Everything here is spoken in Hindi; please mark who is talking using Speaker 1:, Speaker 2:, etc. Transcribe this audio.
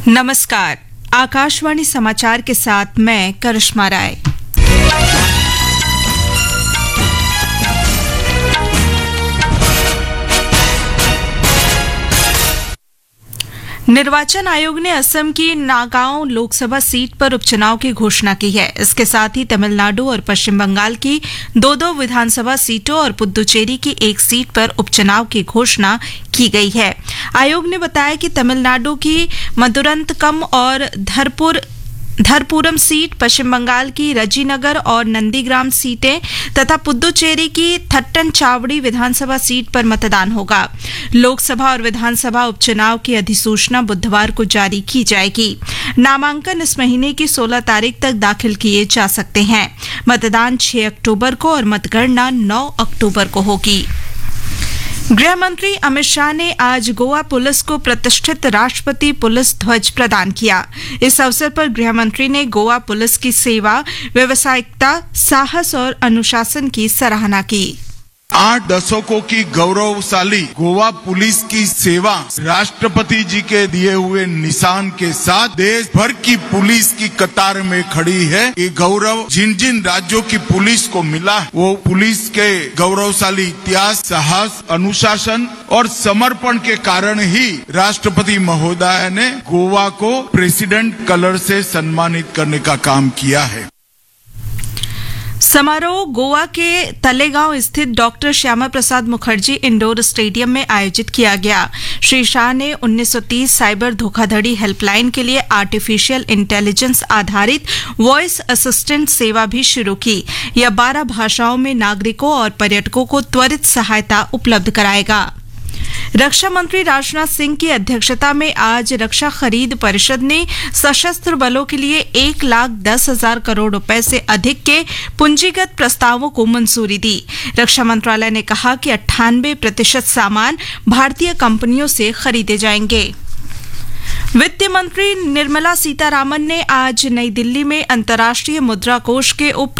Speaker 1: नमस्कार, आकाशवाणी समाचार के साथ मैं करिश्मा राय। निर्वाचन आयोग ने असम की नागांव लोकसभा सीट पर उपचुनाव की घोषणा की है। इसके साथ ही तमिलनाडु और पश्चिम बंगाल की दो विधानसभा सीटों और पुद्दुचेरी की एक सीट पर उपचुनाव की घोषणा की गई है। आयोग ने बताया कि तमिलनाडु की मदुरंतकम और धरपुरम सीट, पश्चिम बंगाल की रजीनगर और नंदीग्राम सीटें तथा पुद्दुचेरी की थट्टनचावड़ी विधानसभा सीट पर मतदान होगा। लोकसभा और विधानसभा उपचुनाव की अधिसूचना बुधवार को जारी की जाएगी। नामांकन इस महीने की 16 तारीख तक दाखिल किए जा सकते हैं। मतदान 6 अक्टूबर को और मतगणना 9 अक्टूबर को होगी। गृह मंत्री अमित शाह ने आज गोवा पुलिस को प्रतिष्ठित राष्ट्रपति पुलिस ध्वज प्रदान किया। इस अवसर पर गृह मंत्री ने गोवा पुलिस की सेवा, व्यावसायिकता, साहस और अनुशासन की सराहना की।
Speaker 2: 8 दशकों की गौरवशाली गोवा पुलिस की सेवा राष्ट्रपति जी के दिए हुए निशान के साथ देश भर की पुलिस की कतार में खड़ी है। ये गौरव जिन जिन राज्यों की पुलिस को मिला, वो पुलिस के गौरवशाली इतिहास, साहस, अनुशासन और समर्पण के कारण ही राष्ट्रपति महोदय ने गोवा को प्रेसिडेंट कलर से सम्मानित करने का काम किया है।
Speaker 1: समारोह गोवा के तलेगांव स्थित doctor Shyama Prasad Mukherjee indoor stadium में आयोजित किया गया। श्री शाह ने 1930 साइबर धोखाधड़ी हेल्पलाइन के लिए आर्टिफिशियल इंटेलिजेंस आधारित वॉइस असिस्टेंट सेवा भी शुरू की। यह 12 भाषाओं में नागरिकों और पर्यटकों को त्वरित सहायता उपलब्ध कराएगा। रक्षा मंत्री राजनाथ सिंह की अध्यक्षता में आज रक्षा खरीद परिषद ने सशस्त्र बलों के लिए 1,10,000 करोड़ रुपए से अधिक के पूंजीगत प्रस्तावों को मंजूरी दी। रक्षा मंत्रालय ने कहा कि 98% सामान भारतीय कंपनियों से खरीदे जाएंगे। वित्त मंत्री निर्मला सीतारामन ने आज नई दिल्ली में अंतर्राष्ट्रीय मुद्रा कोष के उप